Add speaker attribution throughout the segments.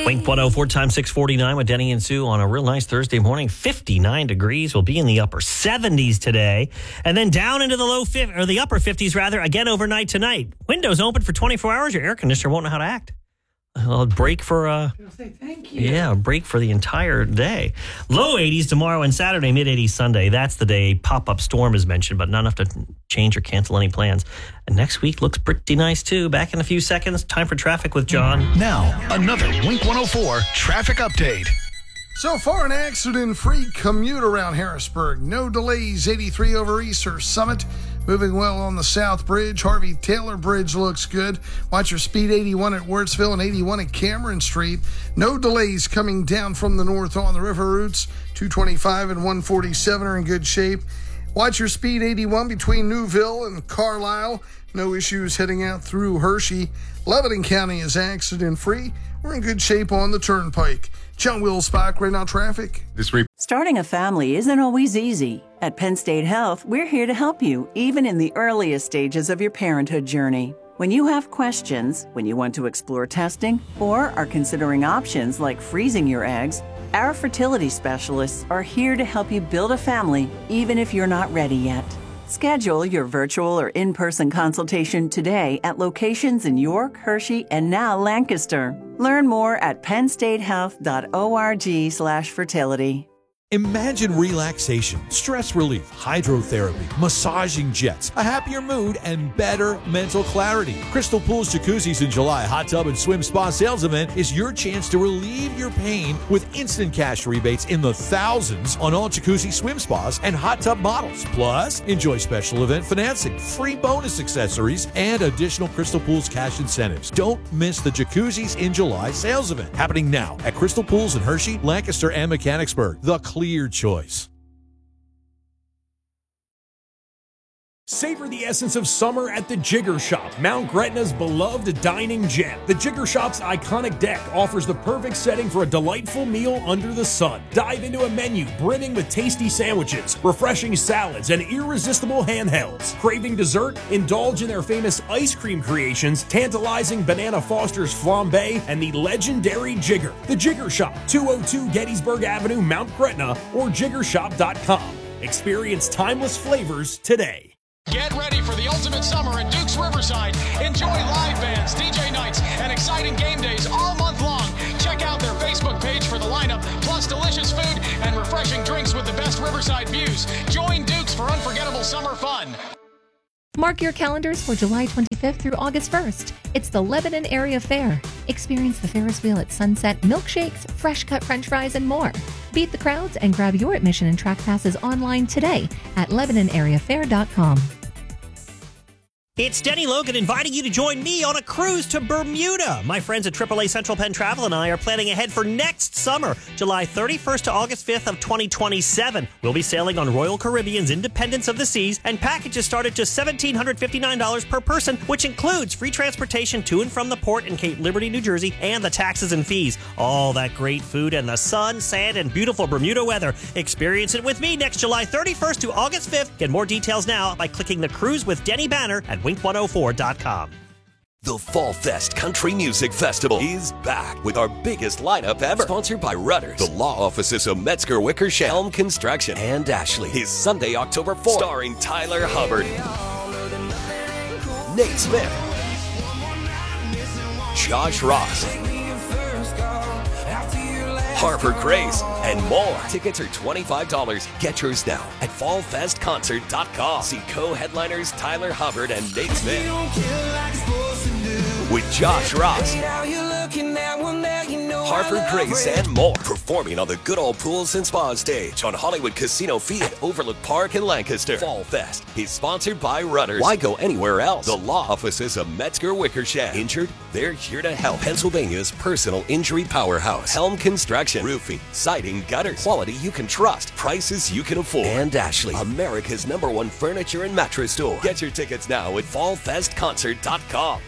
Speaker 1: Wink 104 times 649 with Denny and Sue on a real nice Thursday morning. 59 degrees. We'll be in the upper 70s today. And then down into the the upper 50s, rather, again overnight tonight. Windows open for 24 hours. Your air conditioner won't know how to act. A break for
Speaker 2: say thank you.
Speaker 1: Yeah, a break for the entire day. Low 80s tomorrow and Saturday, mid 80s Sunday. That's the day pop-up storm is mentioned, but not enough to change or cancel any plans. And next week looks pretty nice too. Back in a few seconds. Time for traffic with John.
Speaker 3: Now, another Wink 104 traffic update.
Speaker 2: So far, an accident-free commute around Harrisburg. No delays. 83 over Easter Summit. Moving well on the South Bridge. Harvey Taylor Bridge looks good. Watch your speed 81 at Wirtsville and 81 at Cameron Street. No delays coming down from the north on the river routes. 225 and 147 are in good shape. Watch your speed 81 between Newville and Carlisle. No issues heading out through Hershey. Lebanon County is accident-free. We're in good shape on the Turnpike. John Wilsbach, right now traffic.
Speaker 4: Starting a family isn't always easy. At Penn State Health, we're here to help you, even in the earliest stages of your parenthood journey. When you have questions, when you want to explore testing, or are considering options like freezing your eggs, our fertility specialists are here to help you build a family, even if you're not ready yet. Schedule your virtual or in-person consultation today at locations in York, Hershey, and now Lancaster. Learn more at pennstatehealth.org/fertility.
Speaker 5: Imagine relaxation, stress relief, hydrotherapy, massaging jets, a happier mood, and better mental clarity. Crystal Pools Jacuzzis in July Hot Tub and Swim Spa sales event is your chance to relieve your pain with instant cash rebates in the thousands on all jacuzzi swim spas and hot tub models. Plus, enjoy special event financing, free bonus accessories, and additional Crystal Pools cash incentives. Don't miss the Jacuzzis in July sales event happening now at Crystal Pools in Hershey, Lancaster, and Mechanicsburg. The clear choice.
Speaker 6: Savor the essence of summer at the Jigger Shop, Mount Gretna's beloved dining gem. The Jigger Shop's iconic deck offers the perfect setting for a delightful meal under the sun. Dive into a menu brimming with tasty sandwiches, refreshing salads, and irresistible handhelds. Craving dessert? Indulge in their famous ice cream creations, tantalizing Banana Foster's flambe, and the legendary Jigger. The Jigger Shop, 202 Gettysburg Avenue, Mount Gretna, or jiggershop.com. Experience timeless flavors today.
Speaker 7: Get ready for the ultimate summer at Duke's Riverside. Enjoy live bands, DJ nights, and exciting game days all month long. Check out their Facebook page for the lineup, plus delicious food and refreshing drinks with the best Riverside views. Join Duke's for unforgettable summer fun.
Speaker 8: Mark your calendars for July 25th through August 1st. It's the Lebanon Area Fair. Experience the Ferris wheel at sunset, milkshakes, fresh-cut french fries, and more. Beat the crowds and grab your admission and track passes online today at LebanonAreaFair.com.
Speaker 1: It's Denny Logan inviting you to join me on a cruise to Bermuda. My friends at AAA Central Penn Travel and I are planning ahead for next summer, July 31st to August 5th of 2027. We'll be sailing on Royal Caribbean's Independence of the Seas, and packages start at just $1,759 per person, which includes free transportation to and from the port in Cape Liberty, New Jersey, and the taxes and fees. All that great food and the sun, sand, and beautiful Bermuda weather. Experience it with me next July 31st to August 5th. Get more details now by clicking the Cruise with Denny banner at Wink104.com.
Speaker 9: The Fall Fest Country Music Festival is back with our biggest lineup ever. Sponsored by Rudders, the law offices of Metzger Wickersham, Helm Construction, and Ashley. Is Sunday, October 4th. Starring Tyler Hubbard, Nate Smith, Josh Ross, Harper Grace, and more. Tickets are $25. Get yours now at fallfestconcert.com. See co-headliners Tyler Hubbard and Nate Smith with Josh Ross, Harper Grace, and more. Performing on the Good Old Pools and Spa stage on Hollywood Casino Field at Overlook Park in Lancaster. Fall Fest is sponsored by Rudders. Why go anywhere else? The law offices of Metzger Wickersham. Injured? They're here to help. Pennsylvania's personal injury powerhouse. Helm Construction. Roofing, siding, gutters. Quality you can trust. Prices you can afford. And Ashley, America's #1 furniture and mattress store. Get your tickets now at fallfestconcert.com.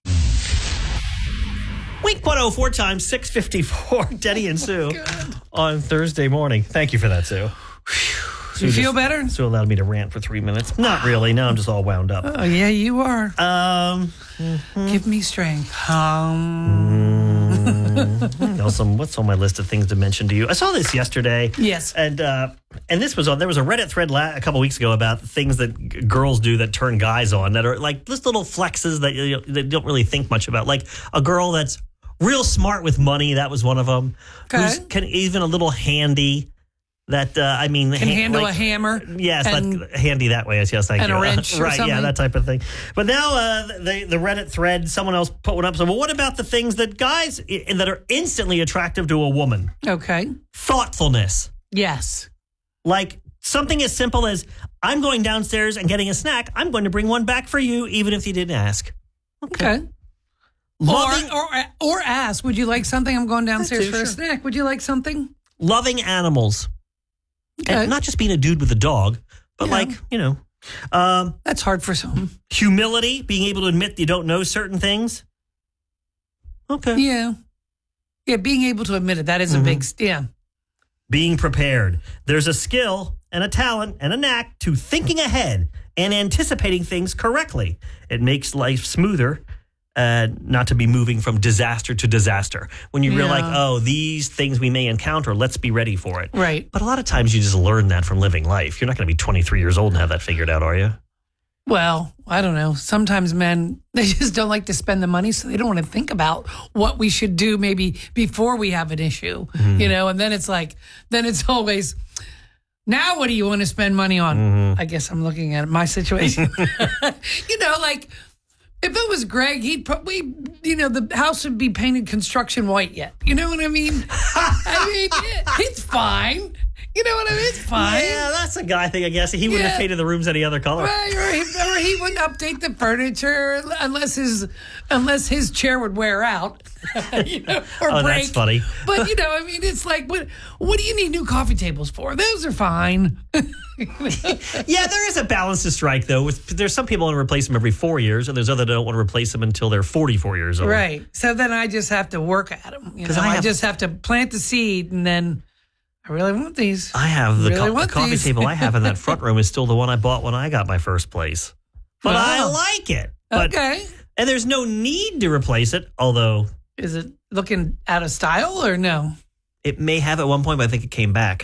Speaker 1: Wink 104 times 654, Denny and Sue on Thursday morning. Thank you for that, Sue.
Speaker 2: You feel better?
Speaker 1: Sue allowed me to rant for 3 minutes. Not really. Now I'm just all wound up.
Speaker 2: Oh, yeah, you are. Give me strength.
Speaker 1: What's on my list of things to mention to you? I saw this yesterday.
Speaker 10: Yes.
Speaker 1: And this was there was a Reddit thread a couple weeks ago about things that girls do that turn guys on, that are like just little flexes that they don't really think much about. Like a girl that's real smart with money. That was one of them.
Speaker 10: Okay.
Speaker 1: Even a little handy. That
Speaker 10: can handle a hammer.
Speaker 1: Yes, like handy that way. Yes, thank you.
Speaker 10: And a wrench, or
Speaker 1: right?
Speaker 10: something.
Speaker 1: Yeah, that type of thing. But now the Reddit thread, someone else put one up. So, well, what about the things that guys that are instantly attractive to a woman?
Speaker 10: Okay.
Speaker 1: Thoughtfulness.
Speaker 10: Yes.
Speaker 1: Like something as simple as I'm going downstairs and getting a snack. I'm going to bring one back for you, even if you didn't ask.
Speaker 10: Okay. Or ask, would you like something? I'm going downstairs for a snack. Would you like something?
Speaker 1: Loving animals.
Speaker 10: Okay.
Speaker 1: And not just being a dude with a dog, but
Speaker 10: that's hard for some.
Speaker 1: Humility, being able to admit that you don't know certain things. Okay.
Speaker 10: Yeah. Yeah, being able to admit it, that is a big,
Speaker 1: Being prepared. There's a skill and a talent and a knack to thinking ahead and anticipating things correctly. It makes life smoother. Not to be moving from disaster to disaster. When you realize, these things we may encounter, let's be ready for it.
Speaker 10: Right.
Speaker 1: But a lot of times you just learn that from living life. You're not going to be 23 years old and have that figured out, are you?
Speaker 10: Well, I don't know. Sometimes men, they just don't like to spend the money, so they don't want to think about what we should do maybe before we have an issue, and then it's always, now what do you want to spend money on? I guess I'm looking at my situation. If it was Greg, he'd probably, the house would be painted construction white yet. You know what I mean? It's fine. You know what I mean? It's fine.
Speaker 1: Yeah, that's a guy thing, I guess. He wouldn't have painted the rooms any other color.
Speaker 10: Right, or he wouldn't update the furniture unless his chair would wear out. Or break.
Speaker 1: That's funny.
Speaker 10: But, it's like, what do you need new coffee tables for? Those are fine.
Speaker 1: Yeah, there is a balance to strike, though. There's some people want to replace them every 4 years, and there's others that don't want to replace them until they're 44 years old.
Speaker 10: Right. So then I just have to work at them. I just have to plant the seed, and then I really want these.
Speaker 1: I have the coffee table I have in that front room is still the one I bought when I got my first place. But I like it.
Speaker 10: Okay.
Speaker 1: And there's no need to replace it, although...
Speaker 10: Is it looking out of style or no?
Speaker 1: It may have at one point, but I think it came back.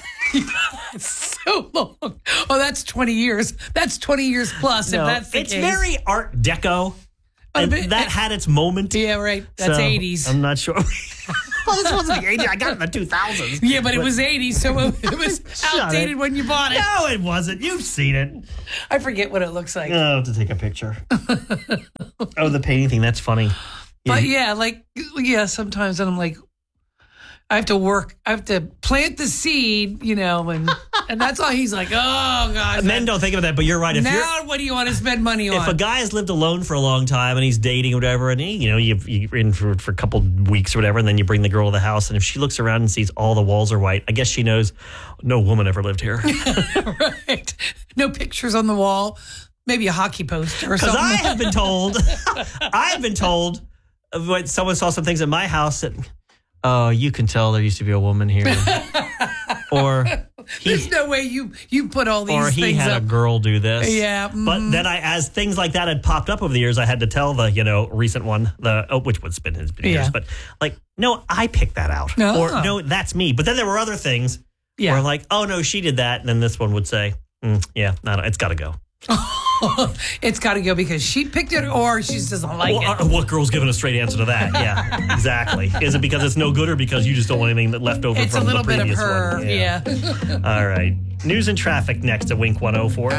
Speaker 10: So long. Oh, that's 20 years. That's 20 years plus, if that's the case.
Speaker 1: It's very Art Deco. And that had its moment.
Speaker 10: Yeah, right. That's 80s.
Speaker 1: I'm not sure. Well, this wasn't the 80s. I got it in the 2000s.
Speaker 10: Yeah, but it was 80s, so it was outdated when you bought it.
Speaker 1: No, it wasn't. You've seen it.
Speaker 10: I forget what it looks like.
Speaker 1: Oh, to take a picture. The painting thing. That's funny. Yeah.
Speaker 10: But sometimes I'm like, I have to plant the seed, and that's all. He's like, oh, God.
Speaker 1: Men don't think of that, but you're right.
Speaker 10: What do you want to spend money on?
Speaker 1: If a guy has lived alone for a long time and he's dating or whatever, and you're in for a couple weeks or whatever, and then you bring the girl to the house, and if she looks around and sees all the walls are white, I guess she knows no woman ever lived here.
Speaker 10: Right. No pictures on the wall. Maybe a hockey poster or something.
Speaker 1: Because I have been told when someone saw some things at my house that... Oh, you can tell there used to be a woman here. Or
Speaker 10: there's no way you put all these things up. Or
Speaker 1: he had a girl do this.
Speaker 10: Yeah. Mm-hmm.
Speaker 1: But then as things like that had popped up over the years, I had to tell the, recent one, which has been years, but no, I picked that out.
Speaker 10: No.
Speaker 1: Or no, that's me. But then there were other things where oh no, she did that. And then this one would say, no, it's got to go.
Speaker 10: It's got to go because she picked it or she just doesn't like it.
Speaker 1: What girl's giving a straight answer to that? Yeah, exactly. Is it because it's no good or because you just don't want anything left over from the previous one?
Speaker 10: It's a little bit of her, yeah.
Speaker 1: All right. News and traffic next at Wink 104.